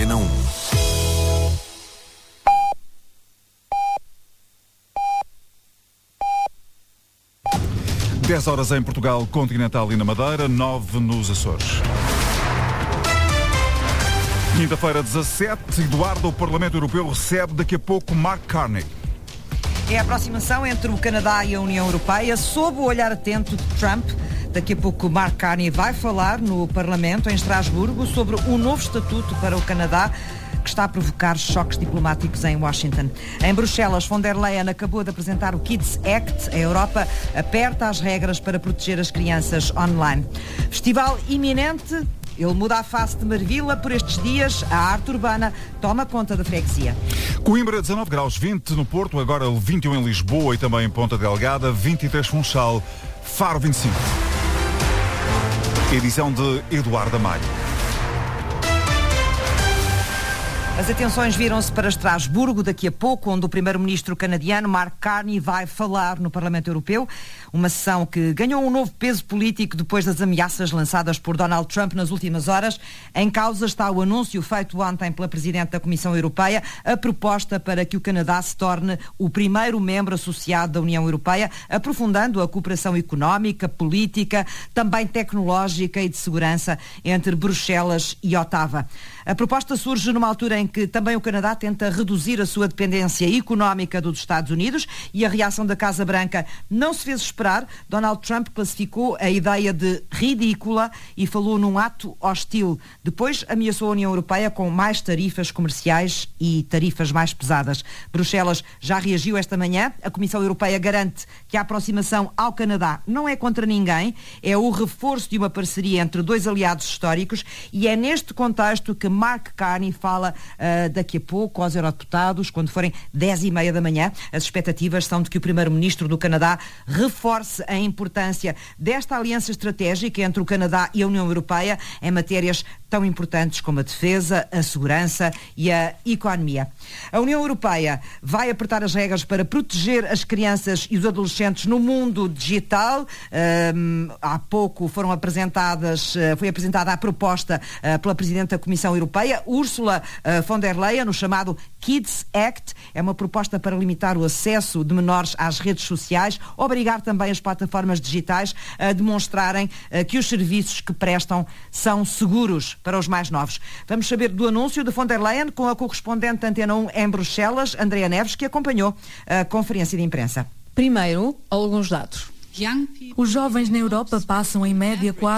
Antena 1. Dez horas em Portugal continental e na Madeira, 9 nos Açores. Quinta-feira, 17, Eduardo, o Parlamento Europeu recebe daqui a pouco Mark Carney. É a aproximação entre o Canadá e a União Europeia sob o olhar atento de Trump. Daqui a pouco Mark Carney vai falar no Parlamento em Estrasburgo sobre um novo estatuto para o Canadá que está a provocar choques diplomáticos em Washington. Em Bruxelas, von der Leyen acabou de apresentar o Kids Act. A Europa aperta as regras para proteger as crianças online. Festival iminente. Ele muda a face de Marvila por estes dias. A arte urbana toma conta da freguesia. Coimbra, 19 graus, 20 no Porto, agora 21 em Lisboa e também em Ponta Delgada, 23 Funchal, Faro 25. Edição de Eduardo Amaio. As atenções viram-se para Estrasburgo daqui a pouco, onde o primeiro-ministro canadiano Mark Carney vai falar no Parlamento Europeu. Uma sessão que ganhou um novo peso político depois das ameaças lançadas por Donald Trump nas últimas horas. Em causa está o anúncio feito ontem pela Presidente da Comissão Europeia, a proposta para que o Canadá se torne o primeiro membro associado da União Europeia, aprofundando a cooperação económica, política, também tecnológica e de segurança entre Bruxelas e Ottawa. A proposta surge numa altura em que também o Canadá tenta reduzir a sua dependência económica dos Estados Unidos e a reação da Casa Branca não se fez esperar. Donald Trump classificou a ideia de ridícula e falou num ato hostil. Depois ameaçou a União Europeia com mais tarifas comerciais e tarifas mais pesadas. Bruxelas já reagiu esta manhã. A Comissão Europeia garante que a aproximação ao Canadá não é contra ninguém, é o reforço de uma parceria entre dois aliados históricos e é neste contexto que Mark Carney fala daqui a pouco aos eurodeputados, quando forem 10h30 da manhã. As expectativas são de que o primeiro-ministro do Canadá reforce a importância desta aliança estratégica entre o Canadá e a União Europeia em matérias tão importantes como a defesa, a segurança e a economia. A União Europeia vai apertar as regras para proteger as crianças e os adolescentes no mundo digital. Há pouco foi apresentada a proposta pela Presidente da Comissão Europeia, Ursula von der Leyen, no chamado Kids Act. É uma proposta para limitar o acesso de menores às redes sociais, obrigar também as plataformas digitais a demonstrarem que os serviços que prestam são seguros para os mais novos. Vamos saber do anúncio de von der Leyen com a correspondente da Antena 1 em Bruxelas, Andrea Neves, que acompanhou a conferência de imprensa. Primeiro, alguns dados. Os jovens na Europa passam em média